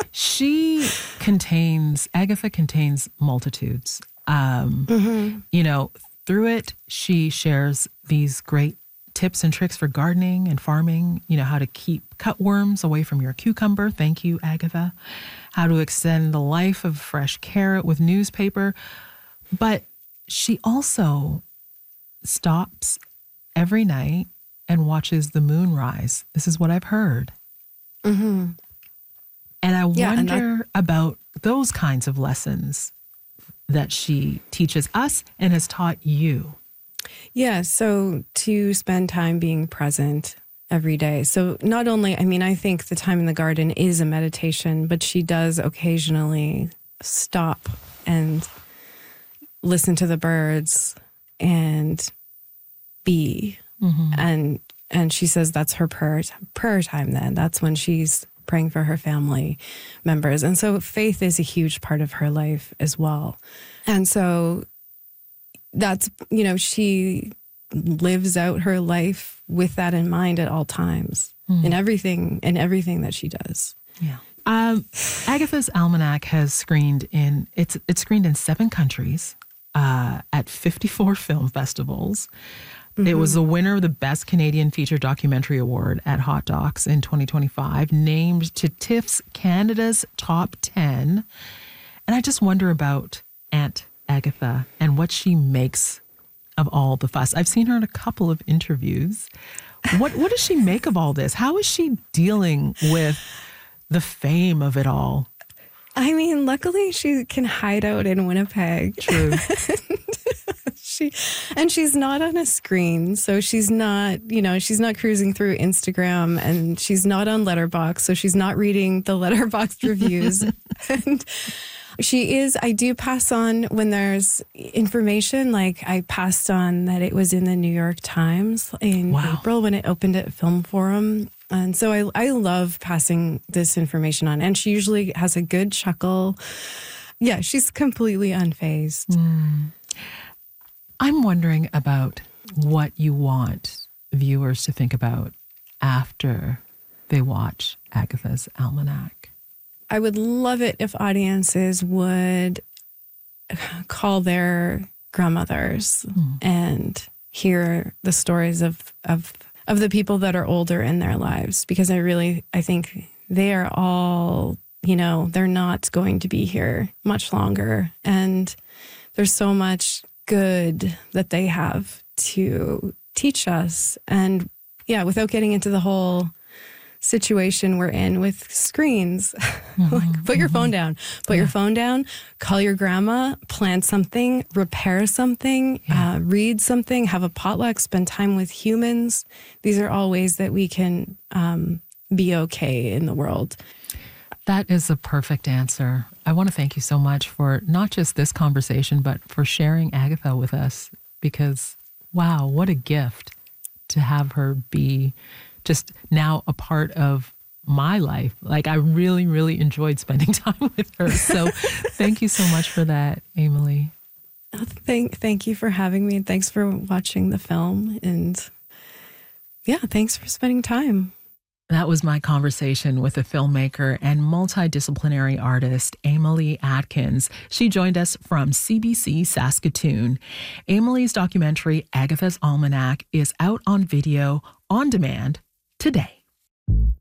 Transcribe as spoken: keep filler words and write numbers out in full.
She contains, Agatha contains multitudes. Um, mm-hmm. You know, through it, she shares these great tips and tricks for gardening and farming, you know, how to keep cutworms away from your cucumber. Thank you, Agatha. How to extend the life of fresh carrot with newspaper. But she also stops every night and watches the moon rise. This is what I've heard. Mm-hmm. And I yeah, wonder and that- about those kinds of lessons that she teaches us and has taught you. Yeah, so to spend time being present every day. So not only, I mean, I think the time in the garden is a meditation, but she does occasionally stop and listen to the birds and be. Mm-hmm. And and she says that's her prayer prayer time then. That's when she's praying for her family members. And so faith is a huge part of her life as well. And so that's, you know, she lives out her life with that in mind at all times, mm. in everything, in everything that she does. Yeah. Um, Agatha's Almanac has screened in, it's it's screened in seven countries uh, at fifty-four film festivals. Mm-hmm. It was the winner of the Best Canadian Feature Documentary Award at Hot Docs in twenty twenty-five, named to TIFF's Canada's Top ten. And I just wonder about Aunt Agatha and what she makes of all the fuss. I've seen her in a couple of interviews. What what does she make of all this? How is she dealing with the fame of it all? I mean, luckily she can hide out in Winnipeg. True. she and she's not on a screen, so she's not, you know, she's not cruising through Instagram, and she's not on Letterboxd, so she's not reading the Letterboxd reviews. And she is, I do pass on when there's information, like I passed on that it was in the New York Times in wow. April when it opened at Film Forum. And so I, I love passing this information on. And she usually has a good chuckle. Yeah, she's completely unfazed. Mm. I'm wondering about what you want viewers to think about after they watch Agatha's Almanac. I would love it if audiences would call their grandmothers mm. and hear the stories of, of of the people that are older in their lives, because I really, I think they are all, you know, they're not going to be here much longer. And there's so much good that they have to teach us. And yeah, without getting into the whole situation we're in with screens. Mm-hmm, like, put your mm-hmm. phone down. Put yeah. your phone down. Call your grandma. Plant something. Repair something. Yeah. Uh, read something. Have a potluck. Spend time with humans. These are all ways that we can um, be okay in the world. That is a perfect answer. I want to thank you so much for not just this conversation, but for sharing Agatha with us, because, wow, what a gift to have her be just now a part of my life. Like, I really, really enjoyed spending time with her. So thank you so much for that, Emily. Oh, thank, thank you for having me. And thanks for watching the film. And yeah, thanks for spending time. That was my conversation with a filmmaker and multidisciplinary artist, Emily Atkins. She joined us from C B C Saskatoon. Emily's documentary, Agatha's Almanac, is out on video on demand today.